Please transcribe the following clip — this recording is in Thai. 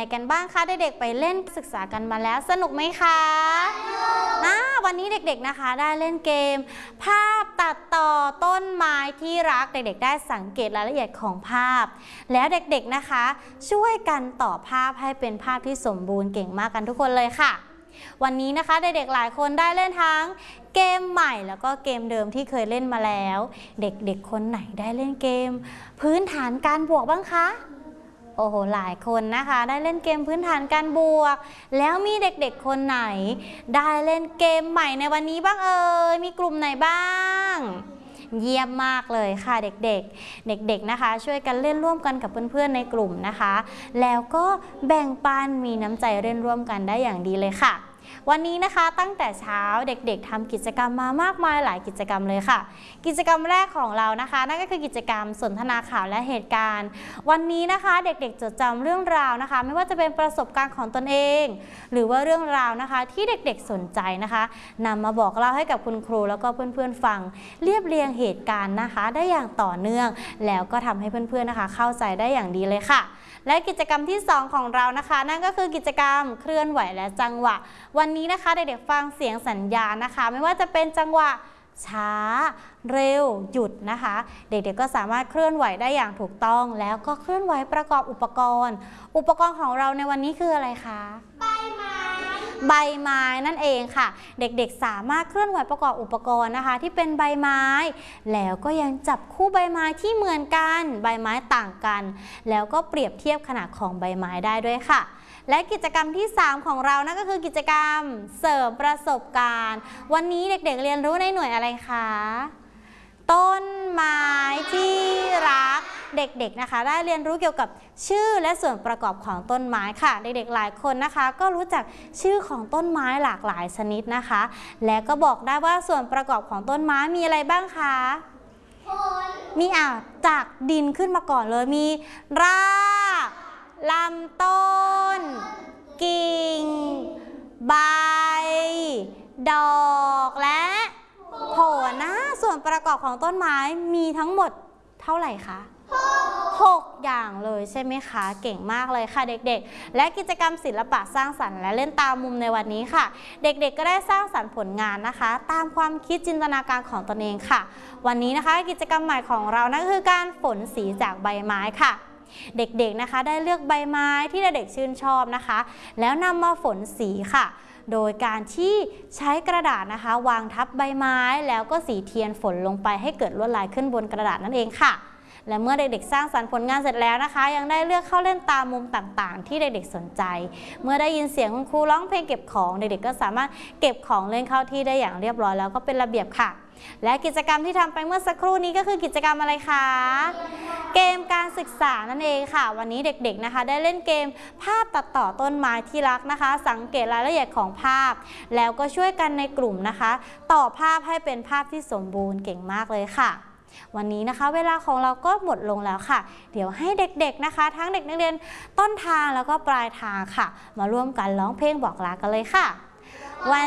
กันบ้างคะเด็กๆไปเล่นศึกษากันมาแล้วสนุกไหมคะวันนี้เด็กๆนะคะได้เล่นเกมภาพตัดต่อต้นไม้ที่รักเด็กๆได้สังเกตรายละเอียดของภาพแล้วเด็กๆนะคะช่วยกันต่อภาพให้เป็นภาพที่สมบูรณ์เก่งมากกันทุกคนเลยค่ะวันนี้นะคะเด็กๆหลายคนได้เล่นทั้งเกมใหม่แล้วก็เกมเดิมที่เคยเล่นมาแล้วเด็กๆคนไหนได้เล่นเกมพื้นฐานการบวกบ้างคะโอ้โหหลายคนนะคะได้เล่นเกมพื้นฐานการบวกแล้วมีเด็กๆคนไหนได้เล่นเกมใหม่ในวันนี้บ้างมีกลุ่มไหนบ้างเยี่ยมมากเลยค่ะเด็กๆนะคะช่วยกันเล่นร่วมกันกับเพื่อนๆในกลุ่มนะคะแล้วก็แบ่งปันมีน้ำใจเล่นร่วมกันได้อย่างดีเลยค่ะวันนี้นะคะตั้งแต่เช้าเด็กๆทำกิจกรรมมามากมายหลายกิจกรรมเลยค่ะกิจกรรมแรกของเรานะคะนั่นก็คือกิจกรรมสนทนาข่าวและเหตุการณ์วันนี้นะคะเด็กๆจดจำเรื่องราวนะคะไม่ว่าจะเป็นประสบการณ์ของตนเองหรือว่าเรื่องราวนะคะที่เด็กๆสนใจนะคะนำมาบอกเล่าให้กับคุณครูแล้วก็เพื่อนๆฟังเรียบเรียงเหตุการณ์นะคะได้อย่างต่อเนื่องแล้วก็ทำให้เพื่อนๆนะคะเข้าใจได้อย่างดีเลยค่ะและกิจกรรมที่2ของเรานะคะนั่นก็คือกิจกรรมเคลื่อนไหวและจังหวะวันนี้นะคะเด็กๆฟังเสียงสัญญาณนะคะไม่ว่าจะเป็นจังหวะช้าเร็วหยุดนะคะเด็กๆก็สามารถเคลื่อนไหวได้อย่างถูกต้องแล้วก็เคลื่อนไหวประกอบอุปกรณ์ของเราในวันนี้คืออะไรคะใบไม้นั่นเองค่ะเด็กๆสามารถเคลื่อนไหวประกอบอุปกรณ์นะคะที่เป็นใบไม้แล้วก็ยังจับคู่ใบไม้ที่เหมือนกันใบไม้ต่างกันแล้วก็เปรียบเทียบขนาดของใบไม้ได้ด้วยค่ะและกิจกรรมที่3ของเรานั่นก็คือกิจกรรมเสริมประสบการณ์วันนี้เด็กๆเรียนรู้ในหน่วยอะไรคะต้นไม้ที่รักเด็กๆนะคะได้เรียนรู้เกี่ยวกับชื่อและส่วนประกอบของต้นไม้ค่ะเด็กๆหลายคนนะคะก็รู้จักชื่อของต้นไม้หลากหลายชนิดนะคะและก็บอกได้ว่าส่วนประกอบของต้นไม้มีอะไรบ้างคะมีจากดินขึ้นมาก่อนเลยมีรากลำต้นกิ่งใบดอกและผลนะส่วนประกอบของต้นไม้มีทั้งหมดเท่าไหร่คะ6อย่างเลยใช่ไหมคะเก่งมากเลยค่ะเด็กๆและกิจกรรมศิลปะสร้างสรรค์และเล่นตามมุมในวันนี้ค่ะเด็กๆก็ได้สร้างสรรค์ผลงานนะคะตามความคิดจินตนาการของตนเองค่ะวันนี้นะคะกิจกรรมใหม่ของเรานั่นคือการฝนสีจากใบไม้ค่ะเด็กๆนะคะได้เลือกใบไม้ที่เด็กๆชื่นชอบนะคะแล้วนำมาฝนสีค่ะโดยการที่ใช้กระดาษนะคะวางทับใบไม้แล้วก็สีเทียนฝนลงไปให้เกิดลวดลายขึ้นบนกระดาษนั่นเองค่ะและเมื่อเด็กๆสร้างสรรค์ผลงานเสร็จแล้วนะคะยังได้เลือกเข้าเล่นตามมุมต่างๆที่เด็กๆสนใจเมื่อได้ยินเสียงคุณครูร้องเพลงเก็บของเด็กๆก็สามารถเก็บของเล่นเข้าที่ได้อย่างเรียบร้อยแล้วก็เป็นระเบียบค่ะและกิจกรรมที่ทำไปเมื่อสักครู่นี้ก็คือกิจกรรมอะไรคะเกมการศึกษานั่นเองค่ะวันนี้เด็กๆนะคะได้เล่นเกมภาพตัดต่อต้นไม้ที่รักนะคะสังเกตรายละเอียดของภาพแล้วก็ช่วยกันในกลุ่มนะคะต่อภาพให้เป็นภาพที่สมบูรณ์เก่งมากเลยค่ะวันนี้นะคะเวลาของเราก็หมดลงแล้วค่ะเดี๋ยวให้เด็กๆนะคะทั้งเด็กนักเรียนต้นทางแล้วก็ปลายทางค่ะมาร่วมกันร้องเพลงบอกลากันเลยค่ะ